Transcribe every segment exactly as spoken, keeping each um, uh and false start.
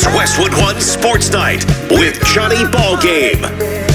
It's Westwood One Sports Night with Johnny Ballgame.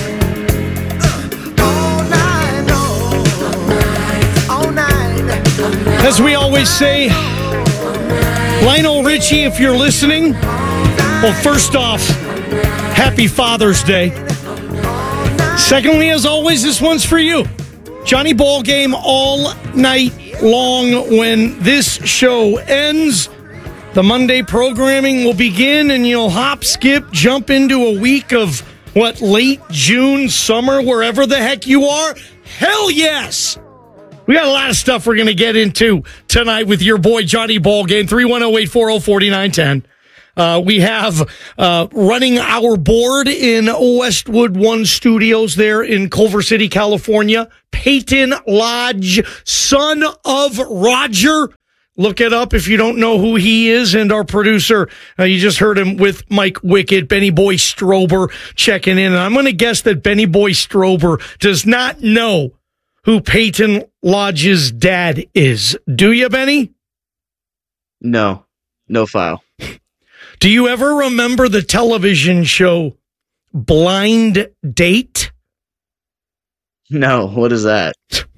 As we always say, Lionel Richie, if you're listening, well, first off, happy Father's Day. Secondly, as always, this one's for you. Johnny Ballgame all night long. When this show ends, the Monday programming will begin, and you'll hop, skip, jump into a week of, what, late June, summer, wherever the heck you are? Hell yes! We got a lot of stuff we're going to get into tonight with your boy Johnny Ballgame, three one zero, eight four zero, four nine one zero. Uh, we have uh, running our board in Westwood One Studios there in Culver City, California, Peyton Lodge, son of Roger. Look it up if you don't know who he is. And our producer, uh, you just heard him with Mike Wickett, Benny Boy Strober checking in. And I'm going to guess that Benny Boy Strober does not know who Peyton Lodge's dad is. Do you, Benny? No. No file. Do you ever remember the television show Blind Date? No. What is that?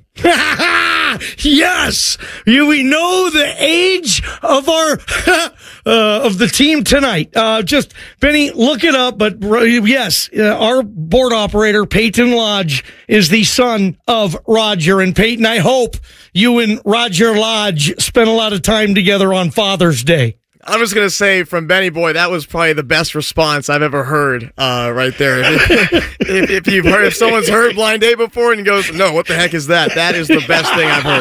Yes, you, we know the age of our uh, of the team tonight. Uh, just Benny, look it up. But uh, yes, uh, our board operator Peyton Lodge is the son of Roger and Peyton. I hope you and Roger Lodge spent a lot of time together on Father's Day. I'm just going to say from Benny Boy, that was probably the best response I've ever heard uh, right there. if, if you've heard, if someone's heard Blind Date before and goes, no, what the heck is that? That is the best thing I've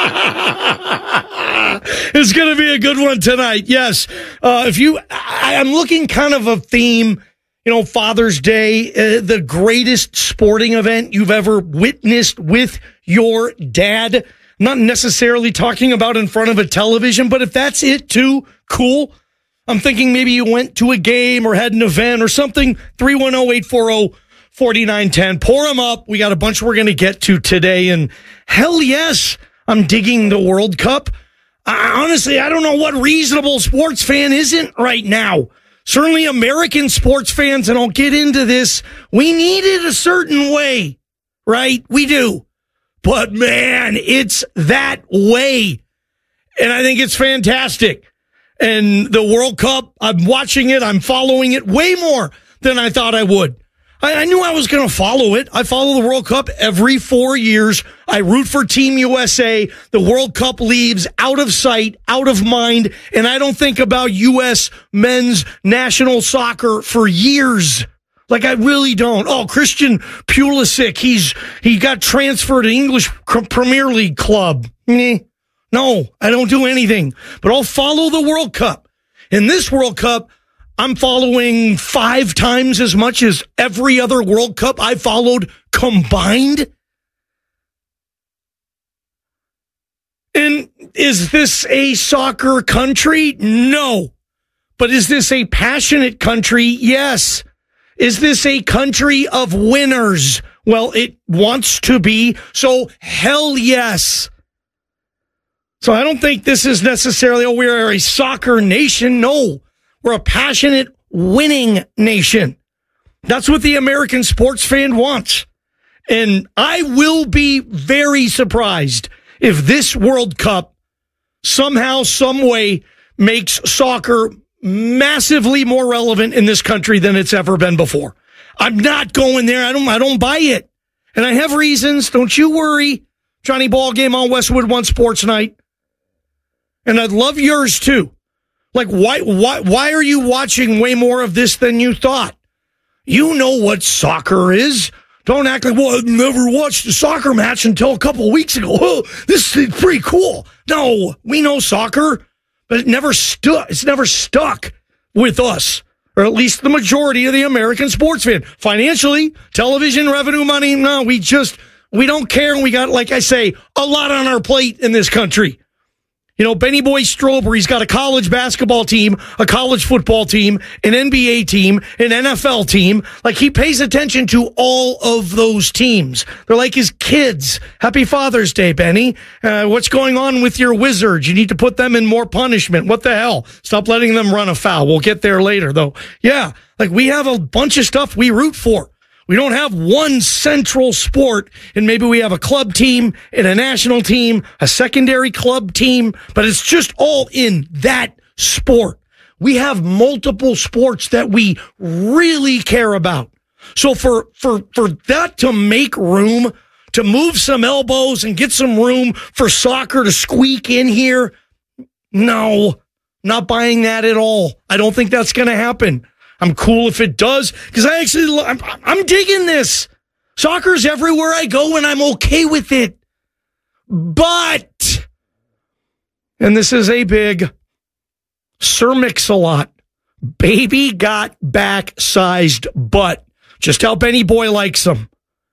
heard. It's going to be a good one tonight. Yes. Uh, if you, I, I'm looking kind of a theme, you know, Father's Day, uh, the greatest sporting event you've ever witnessed with your dad. Not necessarily talking about in front of a television, but if that's it too, cool. I'm thinking maybe you went to a game or had an event or something. three one zero, eight four zero, four nine one zero. Pour them up. We got a bunch we're going to get to today. And hell yes, I'm digging the World Cup. I, honestly, I don't know what reasonable sports fan isn't right now. Certainly American sports fans, and I'll get into this. We need it a certain way, right? We do. But, man, it's that way. And I think it's fantastic. And the World Cup, I'm watching it. I'm following it way more than I thought I would. I, I knew I was going to follow it. I follow the World Cup every four years. I root for Team U S A. The World Cup leaves out of sight, out of mind. And I don't think about U S men's national soccer for years. Like, I really don't. Oh, Christian Pulisic, he's he got transferred to English Premier League club. No, I don't do anything. But I'll follow the World Cup. In this World Cup, I'm following five times as much as every other World Cup I followed combined. And is this a soccer country? No. But is this a passionate country? Yes. Is this a country of winners? Well, it wants to be, so hell yes. So I don't think this is necessarily, oh, we're a soccer nation. No, we're a passionate, winning nation. That's what the American sports fan wants. And I will be very surprised if this World Cup somehow, some way makes soccer massively more relevant in this country than it's ever been before. I'm not going there. I don't I don't buy it. And I have reasons. Don't you worry. Johnny Ballgame on Westwood One Sports Night. And I'd love yours too. Like, why why why are you watching way more of this than you thought? You know what soccer is. Don't act like, well, I've never watched a soccer match until a couple weeks ago. Oh, this is pretty cool. No, we know soccer. But it never stuck. It's never stuck with us, or at least the majority of the American sports fan. Financially, television revenue money, no, we just, we don't care. And we got, like I say, a lot on our plate in this country. You know, Benny Boy Strawberry's got a college basketball team, a college football team, an N B A team, an N F L team. Like, he pays attention to all of those teams. They're like his kids. Happy Father's Day, Benny. Uh, what's going on with your Wizards? You need to put them in more punishment. What the hell? Stop letting them run afoul. We'll get there later, though. Yeah, like, we have a bunch of stuff we root for. We don't have one central sport, and maybe we have a club team and a national team, a secondary club team, but it's just all in that sport. We have multiple sports that we really care about. So for, for, for that to make room, to move some elbows and get some room for soccer to squeak in here, no, not buying that at all. I don't think that's going to happen. I'm cool if it does, because I actually, I'm, I'm digging this. Soccer's everywhere I go, and I'm okay with it. But, and this is a big, Sir Mix-a-Lot, baby got back-sized butt. Just how Benny Boy likes him.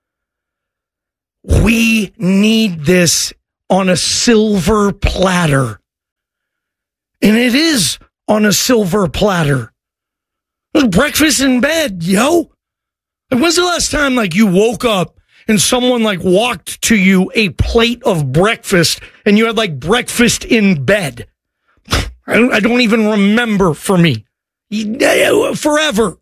We need this on a silver platter. And it is on a silver platter. Breakfast in bed, yo. And when's the last time, like, you woke up and someone, like, walked to you a plate of breakfast and you had, like, breakfast in bed? I don't, I don't even remember for me. Forever.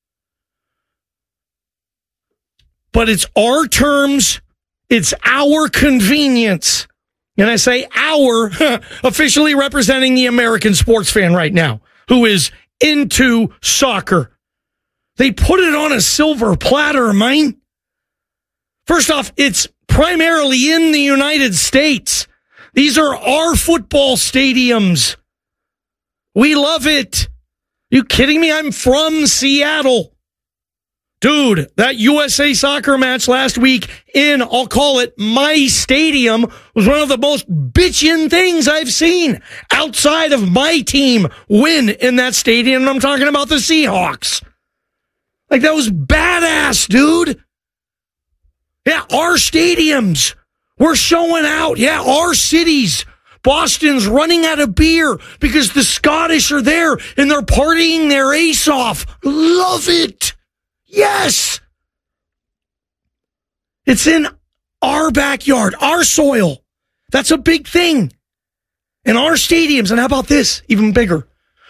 But it's our terms. It's our convenience. And I say our, officially representing the American sports fan right now, who is into soccer. They put it on a silver platter, man. First off, it's primarily in the United States. These are our football stadiums. We love it. You kidding me? I'm from Seattle. Dude, that U S A soccer match last week in, I'll call it, my stadium was one of the most bitchin' things I've seen outside of my team win in that stadium. And I'm talking about the Seahawks. Like, that was badass, dude. Yeah, our stadiums. We're showing out. Yeah, our cities. Boston's running out of beer because the Scottish are there and they're partying their ace off. Love it. Yes. It's in our backyard, our soil. That's a big thing. In our stadiums. And how about this? Even bigger.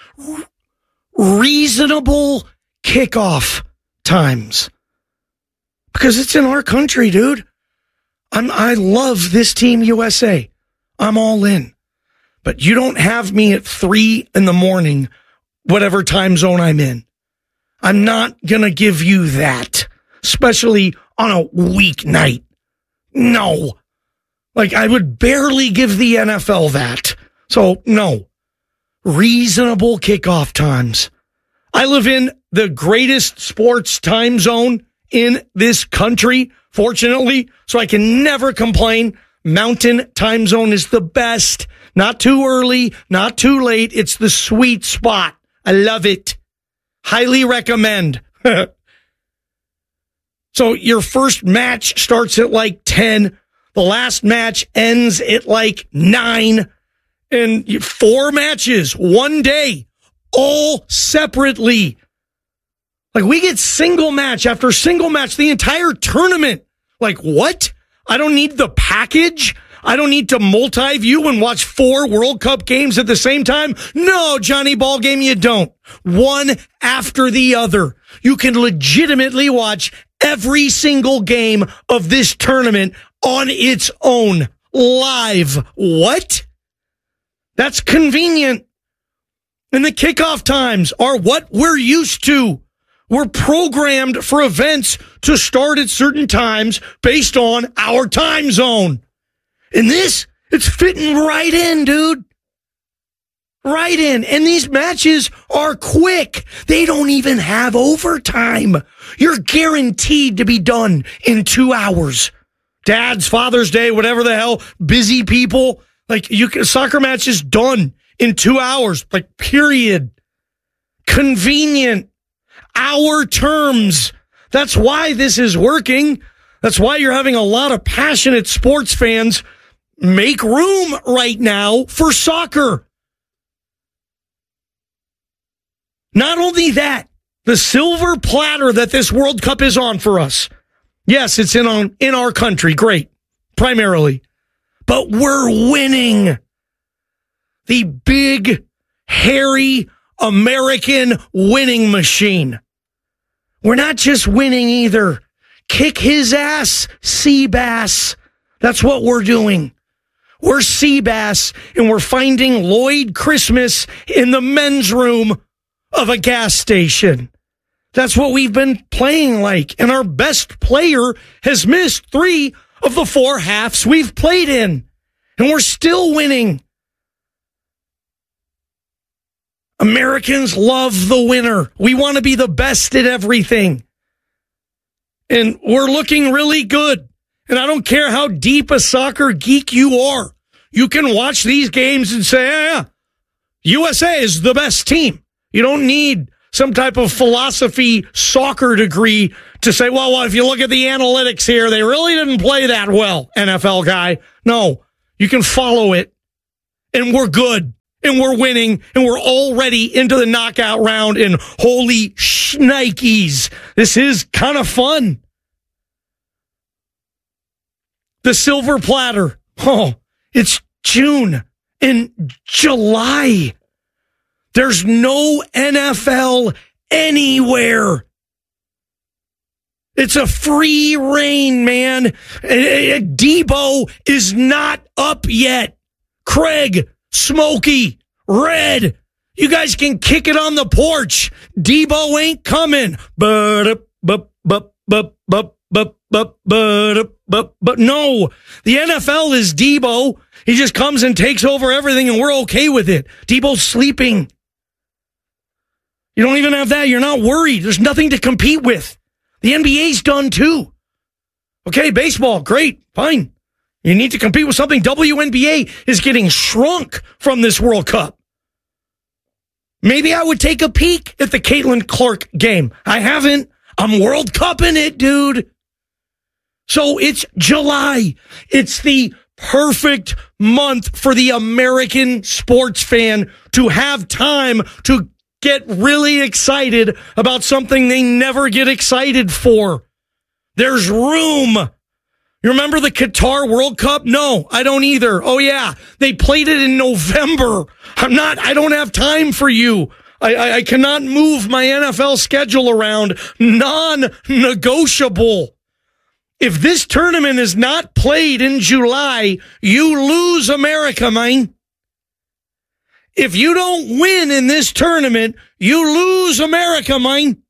Reasonable kickoff times. Because it's in our country, dude. I'm, I love this team, U S A. I'm all in. But you don't have me at three in the morning, whatever time zone I'm in. I'm not going to give you that, especially on a weeknight. No. Like, I would barely give the N F L that. So, no. Reasonable kickoff times. I live in the greatest sports time zone in this country, fortunately, so I can never complain. Mountain time zone is the best. Not too early, not too late. It's the sweet spot. I love it. Highly recommend. So your first match starts at like ten. The last match ends at like nine. And four matches, one day, all separately. Like, we get single match after single match, the entire tournament. Like, what? I don't need the package. I don't need to multi-view and watch four World Cup games at the same time. No, Johnny Ballgame, you don't. One after the other. You can legitimately watch every single game of this tournament on its own, live. What? That's convenient. And the kickoff times are what we're used to. We're programmed for events to start at certain times based on our time zone. And this, it's fitting right in, dude. Right in. And these matches are quick. They don't even have overtime. You're guaranteed to be done in two hours. Dad's, Father's Day, whatever the hell, busy people. Like, you can, soccer match is done in two hours. Like, period. Convenient. Our terms. That's why this is working. That's why you're having a lot of passionate sports fans make room right now for soccer. Not only that, the silver platter that this World Cup is on for us. Yes, it's in on in our country, great, primarily. But we're winning. The big, hairy, American winning machine. We're not just winning either. Kick his ass, Seabass. That's what we're doing. We're Seabass, and we're finding Lloyd Christmas in the men's room of a gas station. That's what we've been playing like. And our best player has missed three of the four halves we've played in. And we're still winning. Americans love the winner. We want to be the best at everything. And we're looking really good. And I don't care how deep a soccer geek you are. You can watch these games and say, yeah, yeah, U S A is the best team. You don't need some type of philosophy soccer degree to say, well, well, if you look at the analytics here, they really didn't play that well, N F L guy. No, you can follow it. And we're good. And we're winning, and we're already into the knockout round, and holy shnikes, this is kind of fun. The silver platter. Oh, it's June and July. There's no N F L anywhere. It's a free reign, man. Debo is not up yet. Craig, Smokey, Red, you guys can kick it on the porch. Debo ain't coming. But, but, but, but, but, but, but, but, but, but, no. The N F L is Debo. He just comes and takes over everything, and we're okay with it. Debo's sleeping. You don't even have that. You're not worried. There's nothing to compete with. The N B A's done too. Okay, baseball, great, fine. You need to compete with something. W N B A is getting shrunk from this World Cup. Maybe I would take a peek at the Caitlin Clark game. I haven't. I'm World Cupping it, dude. So it's July. It's the perfect month for the American sports fan to have time to get really excited about something they never get excited for. There's room. You remember the Qatar World Cup? No, I don't either. Oh yeah, they played it in November. I'm not, I don't have time for you. I, I, I cannot move my N F L schedule around. Non-negotiable. If this tournament is not played in July, you lose America, man. If you don't win in this tournament, you lose America, man.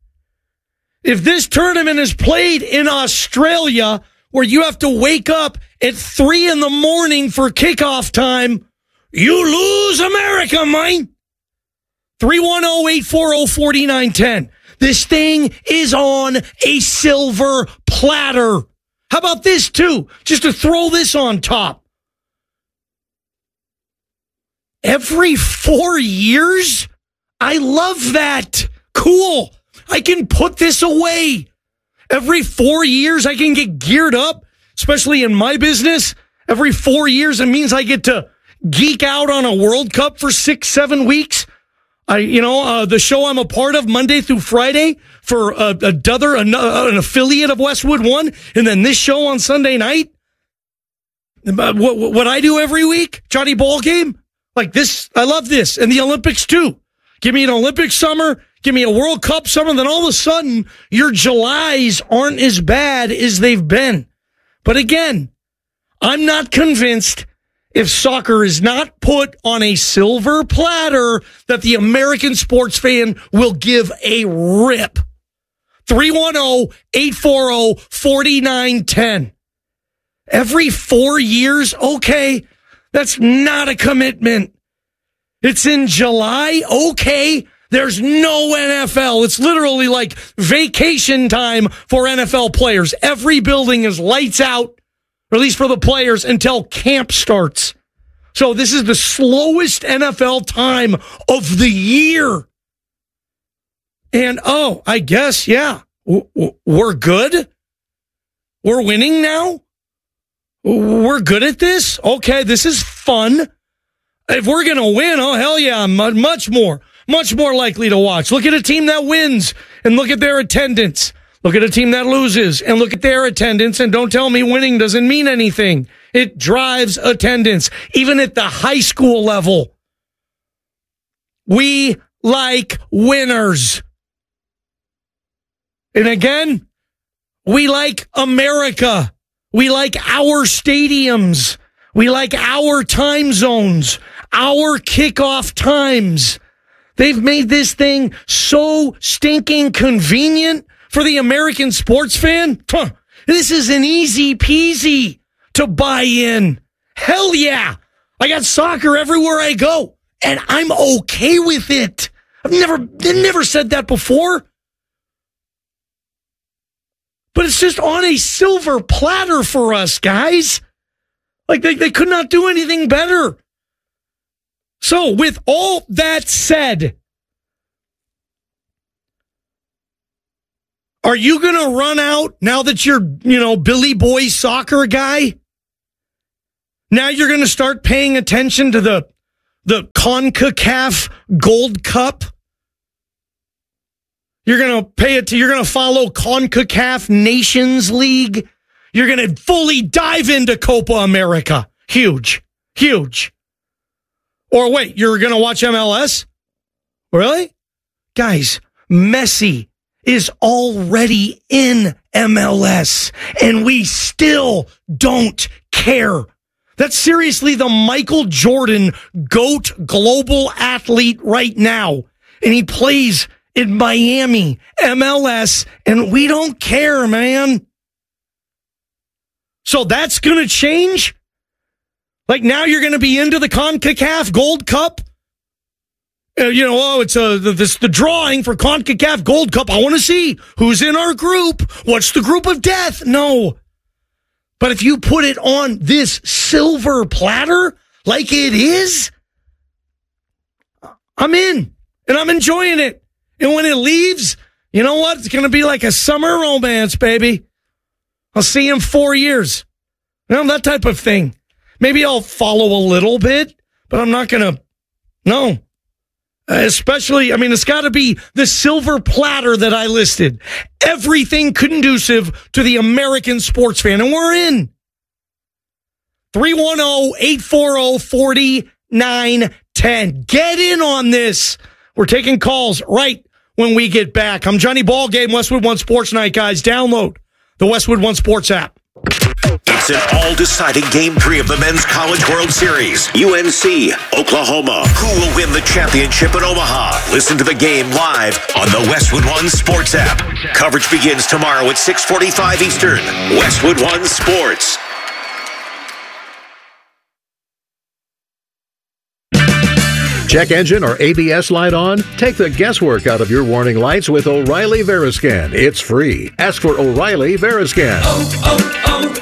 If this tournament is played in Australia, where you have to wake up at three in the morning for kickoff time, you lose America, man. three one zero, eight four zero, four nine one zero. This thing is on a silver platter. How about this, too? Just to throw this on top. Every four years? I love that. Cool. I can put this away. Every four years, I can get geared up, especially in my business. Every four years, it means I get to geek out on a World Cup for six, seven weeks. I, you know, uh, the show I'm a part of Monday through Friday for a, a other, an, an affiliate of Westwood One, and then this show on Sunday night. What, what I do every week, Johnny Ball Game, like this. I love this, and the Olympics too. Give me an Olympic summer, give me a World Cup summer, then all of a sudden your Julys aren't as bad as they've been. But again, I'm not convinced. If soccer is not put on a silver platter, that the American sports fan will give a rip. three one zero, eight four zero, four nine one zero. Every four years, okay, that's not a commitment. It's in July, okay, there's no N F L. It's literally like vacation time for N F L players. Every building is lights out, or at least for the players, until camp starts. So this is the slowest N F L time of the year. And, oh, I guess, yeah, we're good. We're winning now. We're good at this? Okay, this is fun. If we're going to win, oh, hell yeah, I'm much more, much more likely to watch. Look at a team that wins and look at their attendance. Look at a team that loses and look at their attendance, and don't tell me winning doesn't mean anything. It drives attendance, even at the high school level. We like winners. And again, we like America. We like our stadiums. We like our time zones, our kickoff times. They've made this thing so stinking convenient for the American sports fan. Huh. This is an easy peasy to buy in. Hell yeah. I got soccer everywhere I go, and I'm okay with it. I've never, never said that before. But it's just on a silver platter for us, guys. Like, they, they could not do anything better. So, with all that said, are you going to run out now that you're, you know, Billy Boy soccer guy? Now you're going to start paying attention to the, the CONCACAF Gold Cup? You're going to pay it to, you're going to follow CONCACAF Nations League. You're going to fully dive into Copa America. Huge, huge. Or wait, you're going to watch M L S? Really? Guys, Messi is already in M L S and we still don't care. That's seriously the Michael Jordan GOAT global athlete right now. And he plays in Miami, M L S, and we don't care, man. So that's going to change? Like now you're going to be into the CONCACAF Gold Cup? Uh, you know, oh, it's a, this the drawing for CONCACAF Gold Cup. I want to see who's in our group. What's the group of death? No. But if you put it on this silver platter like it is, I'm in and I'm enjoying it. And when it leaves, you know what? It's going to be like a summer romance, baby. I'll see you in four years. You know, that type of thing. Maybe I'll follow a little bit, but I'm not going to. No. Especially, I mean, it's got to be the silver platter that I listed. Everything conducive to the American sports fan. And we're in. three one zero, eight four zero, four nine one zero. Get in on this. We're taking calls right when we get back. I'm Johnny Ballgame, Westwood One Sports Night, guys. Download the Westwood One Sports app. It's an all-deciding Game three of the Men's College World Series. U N C, Oklahoma. Who will win the championship in Omaha? Listen to the game live on the Westwood One Sports app. Coverage begins tomorrow at six forty-five Eastern. Westwood One Sports. Check engine or A B S light on? Take the guesswork out of your warning lights with O'Reilly Veriscan. It's free. Ask for O'Reilly Veriscan. Oh,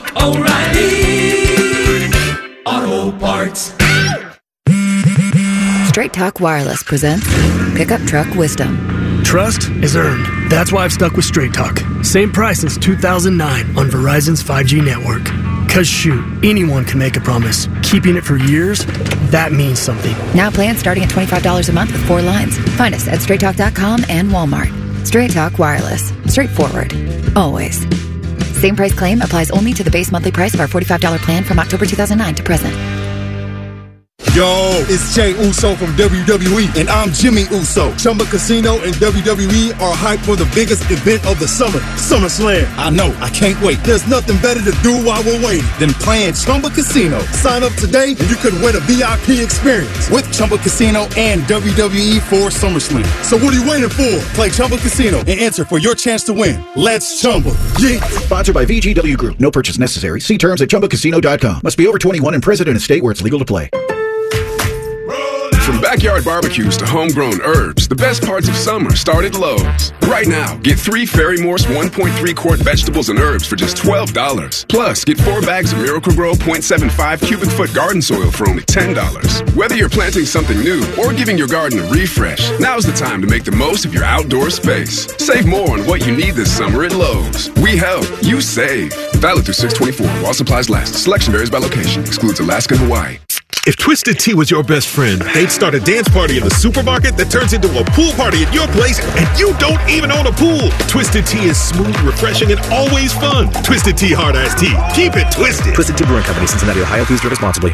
oh, oh, O'Reilly Auto Parts. Straight Talk Wireless presents Pickup Truck Wisdom. Trust is earned. That's why I've stuck with Straight Talk. Same price since two thousand nine on Verizon's five G network. Cause shoot, anyone can make a promise. Keeping it for years, that means something. Now plans starting at twenty-five dollars a month with four lines. Find us at straight talk dot com and Walmart. Straight Talk Wireless. Straightforward. Always. Same price claim applies only to the base monthly price of our forty-five dollars plan from October two thousand nine to present. Yo, it's Jay Uso from W W E, and I'm Jimmy Uso. Chumba Casino and W W E are hyped for the biggest event of the summer, SummerSlam. I know, I can't wait. There's nothing better to do while we're waiting than playing Chumba Casino. Sign up today, and you could win a V I P experience with Chumba Casino and W W E for SummerSlam. So what are you waiting for? Play Chumba Casino and enter for your chance to win. Let's Chumba. Yeah. Sponsored by V G W Group. No purchase necessary. See terms at chumba casino dot com. Must be over twenty-one and present in a state where it's legal to play. From backyard barbecues to homegrown herbs, the best parts of summer start at Lowe's. Right now, get three Fairy Morse one point three quart vegetables and herbs for just twelve dollars. Plus, get four bags of Miracle Grow point seven five cubic foot garden soil for only ten dollars. Whether you're planting something new or giving your garden a refresh, now's the time to make the most of your outdoor space. Save more on what you need this summer at Lowe's. We help, you save. Valid through six twenty-four while supplies last. Selection varies by location. Excludes Alaska and Hawaii. If Twisted Tea was your best friend, they'd start a dance party in the supermarket that turns into a pool party at your place, and you don't even own a pool. Twisted Tea is smooth, refreshing, and always fun. Twisted Tea Hard Iced Tea. Keep it twisted. Twisted Tea Brewing Company, Cincinnati, Ohio. Please drink responsibly.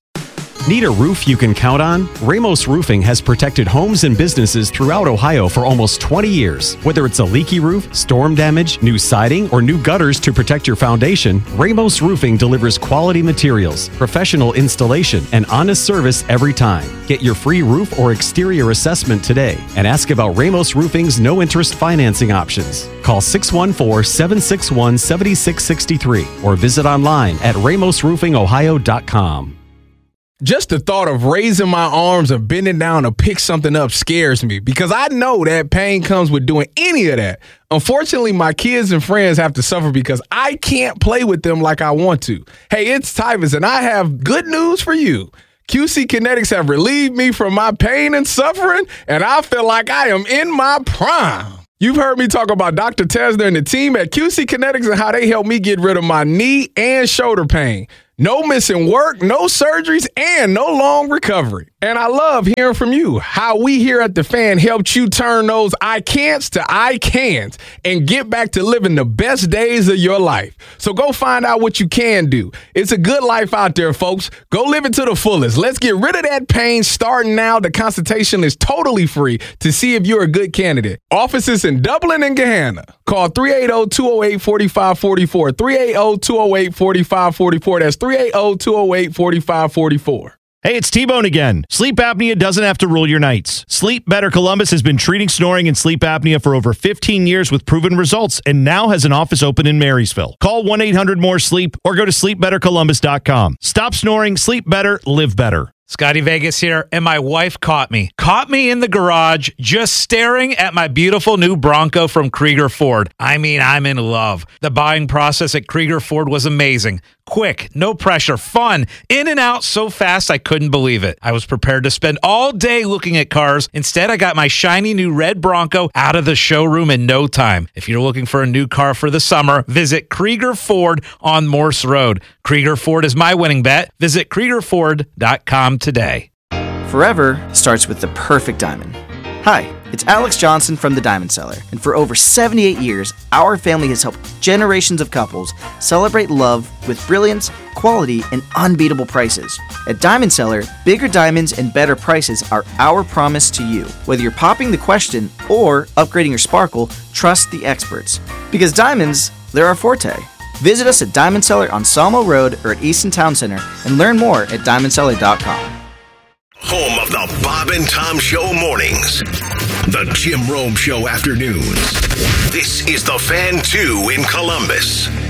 Need a roof you can count on? Ramos Roofing has protected homes and businesses throughout Ohio for almost twenty years. Whether it's a leaky roof, storm damage, new siding, or new gutters to protect your foundation, Ramos Roofing delivers quality materials, professional installation, and honest service every time. Get your free roof or exterior assessment today and ask about Ramos Roofing's no-interest financing options. Call six one four, seven six one, seven six six three or visit online at ramos roofing ohio dot com. Just the thought of raising my arms and bending down to pick something up scares me because I know that pain comes with doing any of that. Unfortunately, my kids and friends have to suffer because I can't play with them like I want to. Hey, it's Tyvus, and I have good news for you. Q C Kinetics have relieved me from my pain and suffering, and I feel like I am in my prime. You've heard me talk about Doctor Tesner and the team at Q C Kinetics and how they helped me get rid of my knee and shoulder pain. No missing work, no surgeries, and no long recovery. And I love hearing from you, how we here at The Fan helped you turn those I can'ts to I can'ts and get back to living the best days of your life. So go find out what you can do. It's a good life out there, folks. Go live it to the fullest. Let's get rid of that pain starting now. The consultation is totally free to see if you're a good candidate. Offices in Dublin and Gahanna. Call three eight zero, two zero eight, four five four four, three eight zero, two zero eight, four five four four. That's three eight zero, two zero eight, four five four four. Hey, it's T-Bone again. Sleep apnea doesn't have to rule your nights. Sleep Better Columbus has been treating snoring and sleep apnea for over fifteen years with proven results and now has an office open in Marysville. Call one eight hundred more sleep or go to sleep better columbus dot com. Stop snoring, sleep better, live better. Scotty Vegas here, and my wife caught me. Caught me in the garage just staring at my beautiful new Bronco from Krieger Ford. I mean, I'm in love. The buying process at Krieger Ford was amazing. Quick, no pressure, fun, in and out so fast I couldn't believe it. I was prepared to spend all day looking at cars. Instead, I got my shiny new red Bronco out of the showroom in no time. If you're looking for a new car for the summer, visit Krieger Ford on Morse Road. Krieger Ford is my winning bet. Visit krieger ford dot com today. Forever starts with the perfect diamond. Hi, it's Alex Johnson from The Diamond Seller, and for over seventy-eight years, our family has helped generations of couples celebrate love with brilliance, quality, and unbeatable prices. At Diamond Seller, bigger diamonds and better prices are our promise to you. Whether you're popping the question or upgrading your sparkle, trust the experts. Because diamonds, they're our forte. Visit us at Diamond Seller on Sawmill Road or at Easton Town Center and learn more at diamond seller dot com. Home of the Bob and Tom Show mornings. The Jim Rome Show afternoons. This is The Fan two in Columbus.